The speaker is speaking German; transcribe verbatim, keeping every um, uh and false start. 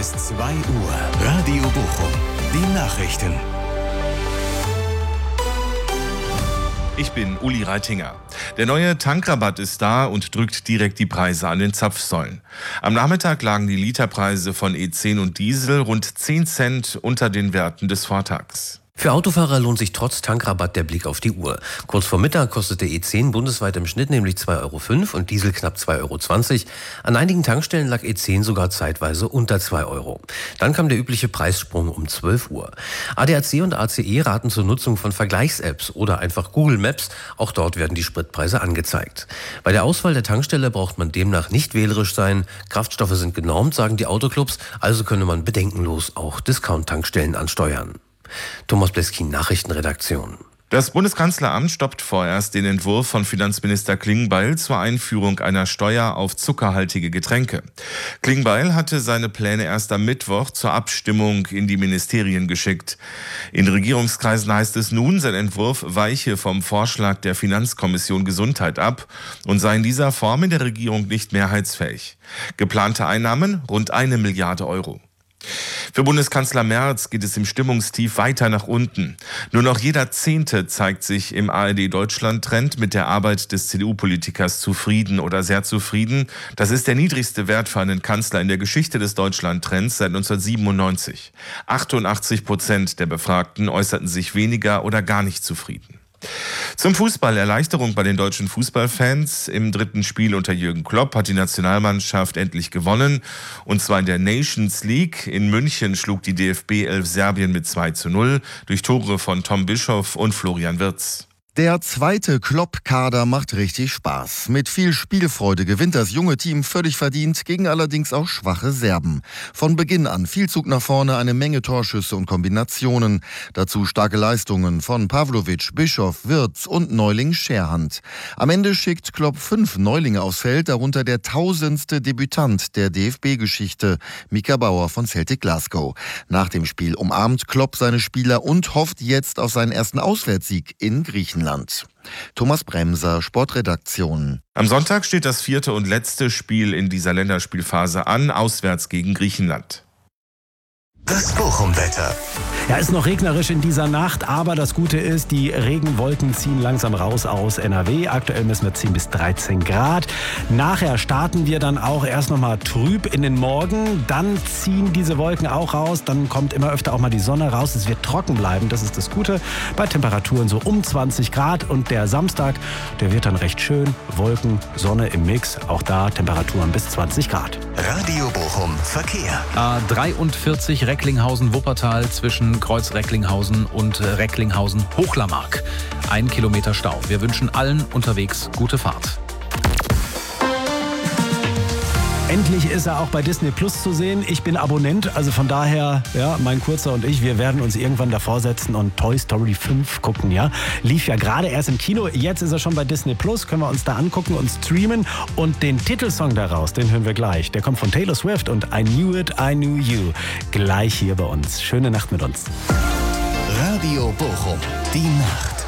Bis zwei Uhr. Radio Bochum. Die Nachrichten. Ich bin Uli Reitinger. Der neue Tankrabatt ist da und drückt direkt die Preise an den Zapfsäulen. Am Nachmittag lagen die Literpreise von E zehn und Diesel rund zehn Cent unter den Werten des Vortags. Für Autofahrer lohnt sich trotz Tankrabatt der Blick auf die Uhr. Kurz vor Mittag kostete E zehn bundesweit im Schnitt nämlich zwei Euro fünf und Diesel knapp zwei Euro zwanzig. An einigen Tankstellen lag E zehn sogar zeitweise unter zwei Euro. Dann kam der übliche Preissprung um zwölf Uhr. A D A C und A C E raten zur Nutzung von Vergleichs-Apps oder einfach Google Maps. Auch dort werden die Spritpreise angezeigt. Bei der Auswahl der Tankstelle braucht man demnach nicht wählerisch sein. Kraftstoffe sind genormt, sagen die Autoclubs, also könne man bedenkenlos auch Discount-Tankstellen ansteuern. Thomas Bleskin, Nachrichtenredaktion. Das Bundeskanzleramt stoppt vorerst den Entwurf von Finanzminister Klingbeil zur Einführung einer Steuer auf zuckerhaltige Getränke. Klingbeil hatte seine Pläne erst am Mittwoch zur Abstimmung in die Ministerien geschickt. In Regierungskreisen heißt es nun, sein Entwurf weiche vom Vorschlag der Finanzkommission Gesundheit ab und sei in dieser Form in der Regierung nicht mehrheitsfähig. Geplante Einnahmen rund eine Milliarde Euro. Für Bundeskanzler Merz geht es im Stimmungstief weiter nach unten. Nur noch jeder Zehnte zeigt sich im A R D-Deutschland-Trend mit der Arbeit des C D U-Politikers zufrieden oder sehr zufrieden. Das ist der niedrigste Wert für einen Kanzler in der Geschichte des Deutschland-Trends seit neunzehnhundertsiebenundneunzig. achtundachtzig Prozent der Befragten äußerten sich weniger oder gar nicht zufrieden. Zum Fußball. Erleichterung bei den deutschen Fußballfans. Im dritten Spiel unter Jürgen Klopp hat die Nationalmannschaft endlich gewonnen. Und zwar in der Nations League. In München schlug die D F B elf Serbien mit zwei zu null durch Tore von Tom Bischoff und Florian Wirtz. Der zweite Klopp-Kader macht richtig Spaß. Mit viel Spielfreude gewinnt das junge Team völlig verdient, gegen allerdings auch schwache Serben. Von Beginn an viel Zug nach vorne, eine Menge Torschüsse und Kombinationen. Dazu starke Leistungen von Pavlovic, Bischoff, Wirtz und Neuling Scherhand. Am Ende schickt Klopp fünf Neulinge aufs Feld, darunter der tausendste Debütant der D F B-Geschichte, Mika Bauer von Celtic Glasgow. Nach dem Spiel umarmt Klopp seine Spieler und hofft jetzt auf seinen ersten Auswärtssieg in Griechenland. Thomas Bremser, Sportredaktion. Am Sonntag steht das vierte und letzte Spiel in dieser Länderspielphase an, auswärts gegen Griechenland. Das Bochum-Wetter. Ja, ist noch regnerisch in dieser Nacht, aber das Gute ist, die Regenwolken ziehen langsam raus aus N R W. Aktuell messen wir zehn bis dreizehn Grad. Nachher starten wir dann auch erst nochmal trüb in den Morgen. Dann ziehen diese Wolken auch raus. Dann kommt immer öfter auch mal die Sonne raus. Es wird trocken bleiben, das ist das Gute. Bei Temperaturen so um zwanzig Grad. Und der Samstag, der wird dann recht schön. Wolken, Sonne im Mix. Auch da Temperaturen bis zwanzig Grad. Radio Bochum Verkehr. A dreiundvierzig Recklinghausen-Wuppertal zwischen Kreuz Recklinghausen und Recklinghausen-Hochlermark. Ein Kilometer Stau. Wir wünschen allen unterwegs gute Fahrt. Endlich ist er auch bei Disney Plus zu sehen. Ich bin Abonnent, also von daher, ja, mein Kurzer und ich, wir werden uns irgendwann davor setzen und Toy Story fünf gucken, ja. Lief ja gerade erst im Kino, jetzt ist er schon bei Disney Plus, können wir uns da angucken und streamen. Und den Titelsong daraus, den hören wir gleich. Der kommt von Taylor Swift und I Knew It, I Knew You. Gleich hier bei uns. Schöne Nacht mit uns. Radio Bochum, die Nacht.